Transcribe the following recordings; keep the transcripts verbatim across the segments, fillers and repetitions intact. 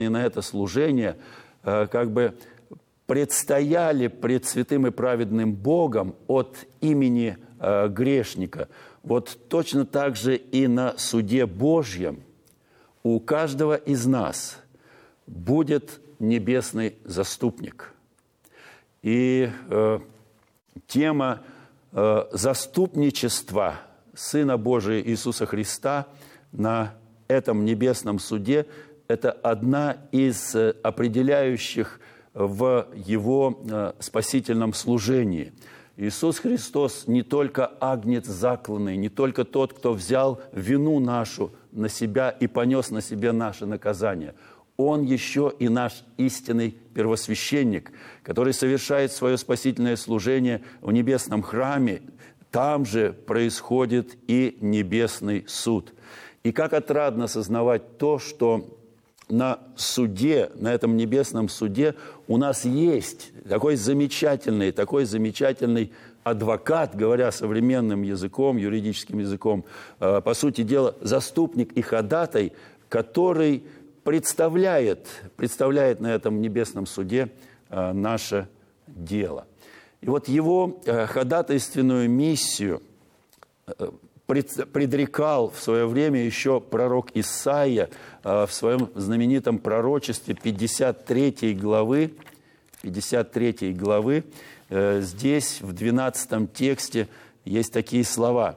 на это служение как бы предстояли пред святым и праведным Богом от имени грешника. Вот точно так же и на суде Божьем у каждого из нас будет небесный заступник. И э, тема э, заступничества Сына Божия Иисуса Христа на этом небесном суде – это одна из определяющих в Его э, спасительном служении. Иисус Христос не только агнец закланный, не только тот, кто взял вину нашу на себя и понес на себе наше наказание. Он еще и наш истинный первосвященник, который совершает свое спасительное служение в небесном храме. Там же происходит и небесный суд. И как отрадно сознавать то, что на суде, на этом небесном суде у нас есть такой замечательный, такой замечательный адвокат, говоря современным языком, юридическим языком, по сути дела, заступник и ходатай, который представляет, представляет на этом небесном суде наше дело. И вот его ходатайственную миссию предрекал в свое время еще пророк Исаия в своем знаменитом пророчестве пятьдесят третьей главы, пятьдесят третьей главы. Здесь в двенадцатом тексте есть такие слова.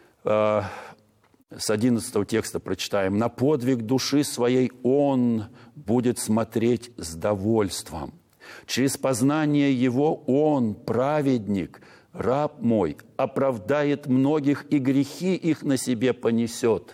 С одиннадцатого текста прочитаем. «На подвиг души своей он будет смотреть с довольством. Через познание его он, праведник, раб мой, оправдает многих, и грехи их на себе понесет.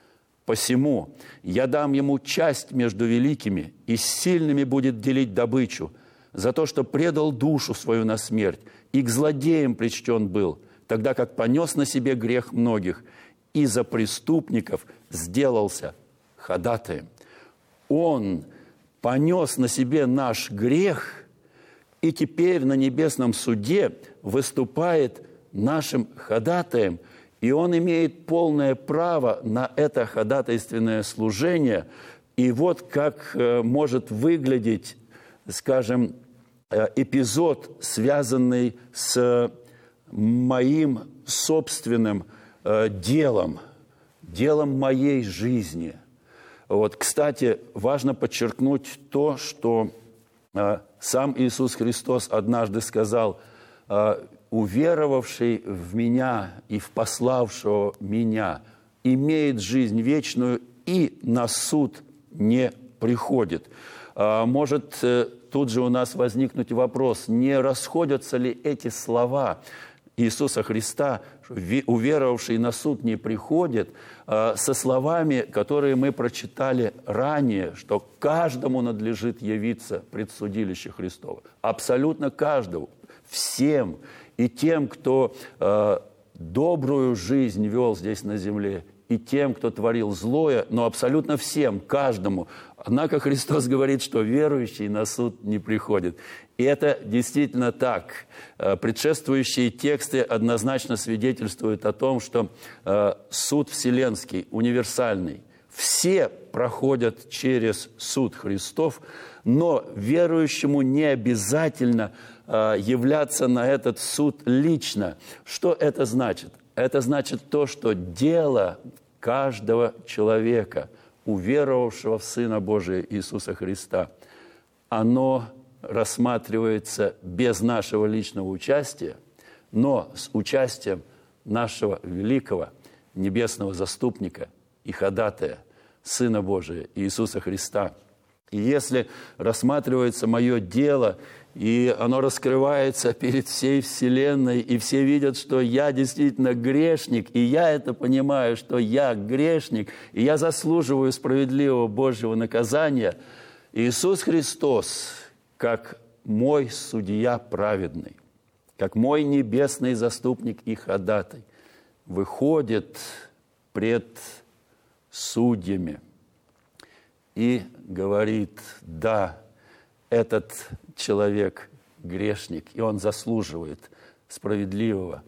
Посему я дам ему часть между великими, и с сильными будет делить добычу, за то, что предал душу свою на смерть, и к злодеям причтен был, тогда как понес на себе грех многих, и за преступников сделался ходатаем». Он понес на себе наш грех, и теперь на небесном суде выступает нашим ходатаем, и он имеет полное право на это ходатайственное служение. И вот как может выглядеть, скажем, эпизод, связанный с моим собственным делом, делом моей жизни. Вот, кстати, важно подчеркнуть то, что сам Иисус Христос однажды сказал: «Уверовавший в Меня и в пославшего Меня имеет жизнь вечную и на суд не приходит». Может тут же у нас возникнуть вопрос, не расходятся ли эти слова Иисуса Христа, уверовавший на суд не приходит, со словами, которые мы прочитали ранее, что каждому надлежит явиться пред судилище Христово. Абсолютно каждому, всем, и тем, кто э, добрую жизнь вел здесь на земле, и тем, кто творил злое, но абсолютно всем, каждому. Однако Христос говорит, что верующий на суд не приходит. И это действительно так. Предшествующие тексты однозначно свидетельствуют о том, что суд вселенский, универсальный, все проходят через суд Христов, но верующему не обязательно являться на этот суд лично. Что это значит? Это значит то, что дело каждого человека, уверовавшего в Сына Божия Иисуса Христа, оно рассматривается без нашего личного участия, но с участием нашего великого небесного заступника и ходатая, Сына Божия Иисуса Христа. И если рассматривается мое дело, и оно раскрывается перед всей вселенной, и все видят, что я действительно грешник, и я это понимаю, что я грешник, и я заслуживаю справедливого Божьего наказания, Иисус Христос, как мой судья праведный, как мой небесный заступник и ходатай, выходит пред судьями и говорит: да, этот человек грешник, и он заслуживает справедливого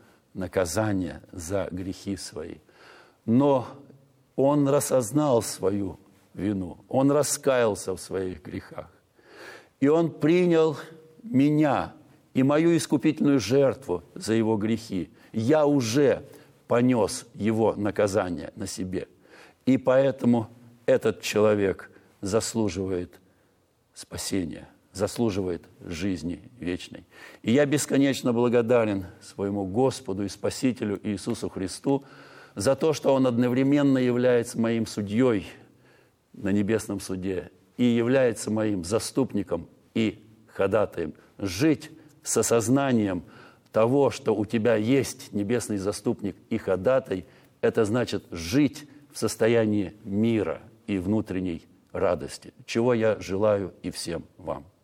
наказания за грехи свои. Но он рассознал свою вину. Он раскаялся в своих грехах. И он принял меня и мою искупительную жертву за его грехи. Я уже понес его наказание на себе. И поэтому этот человек заслуживает спасения, заслуживает жизни вечной. И я бесконечно благодарен своему Господу и Спасителю Иисусу Христу за то, что Он одновременно является моим судьей на небесном суде и является моим заступником и ходатаем. Жить с осознанием того, что у тебя есть небесный заступник и ходатай, это значит жить в состоянии мира и внутренней радости, чего я желаю и всем вам.